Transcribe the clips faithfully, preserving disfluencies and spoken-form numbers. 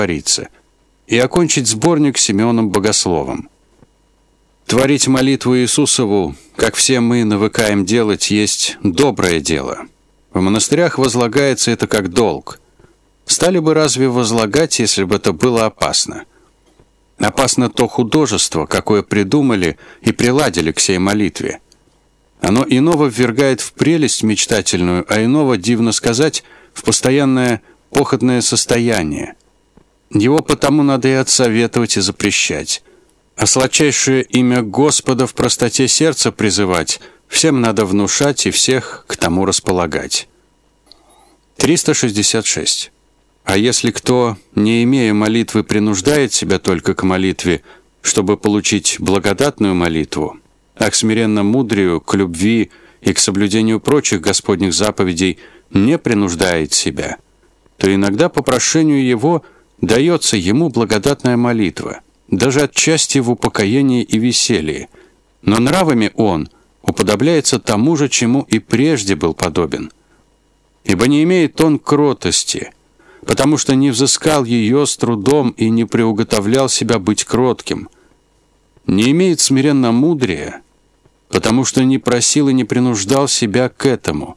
говорится, и окончить сборник Симеоном Богословом. Творить молитву Иисусову, как все мы навыкаем делать, есть доброе дело. В монастырях возлагается это как долг. Стали бы разве возлагать, если бы это было опасно? Опасно то художество, какое придумали и приладили к сей молитве. Оно иного ввергает в прелесть мечтательную, а иного, дивно сказать, в постоянное похотное состояние. Его потому надо и отсоветовать, и запрещать. А сладчайшее имя Господа в простоте сердца призывать всем надо внушать и всех к тому располагать. триста шестьдесят шесть. А если кто, не имея молитвы, принуждает себя только к молитве, чтобы получить благодатную молитву, а к смиренно-мудрию, к любви и к соблюдению прочих Господних заповедей не принуждает себя, то иногда по прошению его дается ему благодатная молитва, даже отчасти в упокоении и веселье, но нравами он уподобляется тому же, чему и прежде был подобен. Ибо не имеет он кротости, потому что не взыскал ее с трудом и не приуготовлял себя быть кротким. Не имеет смиренно мудрия, потому что не просил и не принуждал себя к этому.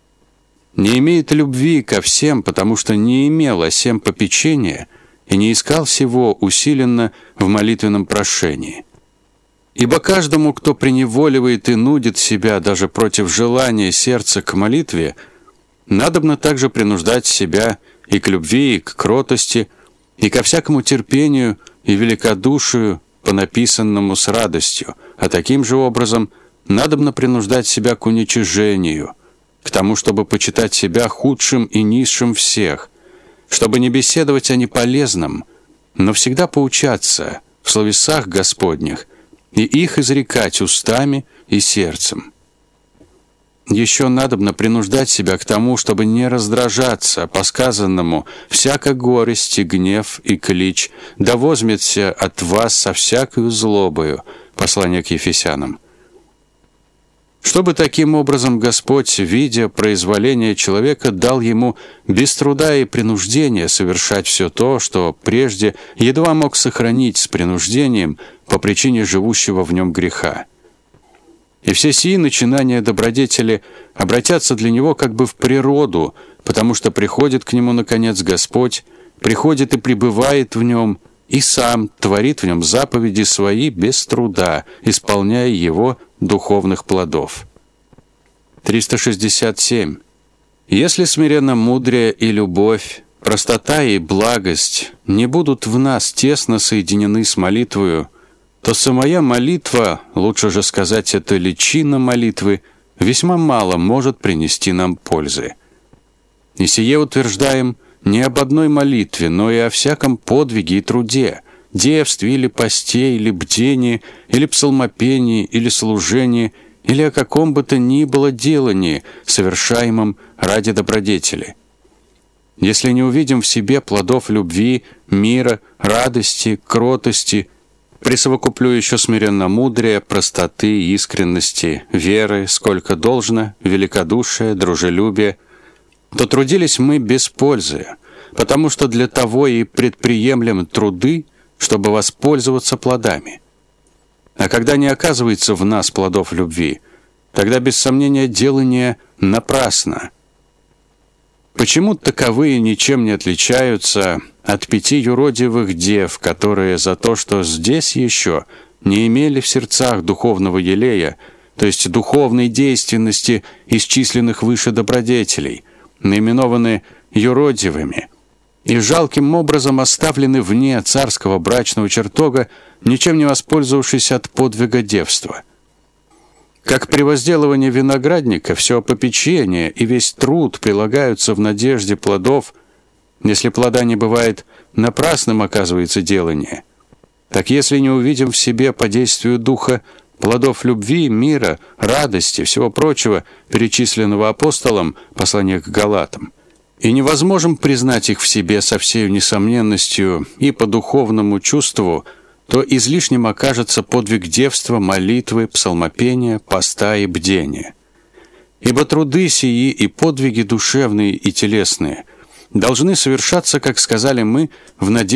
Не имеет любви ко всем, потому что не имел о сем попечения и не искал всего усиленно в молитвенном прошении. Ибо каждому, кто преневоливает и нудит себя даже против желания сердца к молитве, надобно также принуждать себя и к любви, и к кротости, и ко всякому терпению и великодушию, по написанному с радостью, а таким же образом надобно принуждать себя к уничижению, к тому, чтобы почитать себя худшим и низшим всех, чтобы не беседовать о неполезном, но всегда поучаться в словесах Господних и их изрекать устами и сердцем. Еще надобно принуждать себя к тому, чтобы не раздражаться по сказанному всяко горесть и гнев и клич, да возьмется от вас со всякою злобою. Послание к Ефесянам. Чтобы таким образом Господь, видя произволение человека, дал ему без труда и принуждения совершать все то, что прежде едва мог сохранить с принуждением по причине живущего в нем греха. И все сии начинания добродетели обратятся для него как бы в природу, потому что приходит к нему, наконец, Господь, приходит и пребывает в нем, и сам творит в нем заповеди свои без труда, исполняя его духовных плодов. триста шестьдесят семь. Если смиренно мудрее и любовь, простота и благость не будут в нас тесно соединены с молитвою, то самая молитва, лучше же сказать, это личина молитвы, весьма мало может принести нам пользы. И сие утверждаем не об одной молитве, но и о всяком подвиге и труде, девстве или посте, или бдении, или псалмопении, или служении, или о каком бы то ни было делании, совершаемом ради добродетели. Если не увидим в себе плодов любви, мира, радости, кротости, присовокуплю еще смиренно-мудрия, простоты, искренности, веры, сколько должно, великодушия, дружелюбия, то трудились мы без пользы, потому что для того и предприемлем труды, чтобы воспользоваться плодами. А когда не оказывается в нас плодов любви, тогда без сомнения делание напрасно. Почему таковые ничем не отличаются от пяти юродивых дев, которые за то, что здесь еще не имели в сердцах духовного елея, то есть духовной действенности исчисленных выше добродетелей, наименованы юродивыми и жалким образом оставлены вне царского брачного чертога, ничем не воспользовавшись от подвига девства? Как при возделывании виноградника все попечение и весь труд прилагаются в надежде плодов, если плода не бывает, напрасным оказывается делание. Так если не увидим в себе по действию Духа плодов любви, мира, радости, всего прочего, перечисленного апостолом, послание к Галатам, и невозможно признать их в себе со всею несомненностью и по духовному чувству, то излишним окажется подвиг девства, молитвы, псалмопения, поста и бдения. Ибо труды сии и подвиги душевные и телесные должны совершаться, как сказали мы, в надежде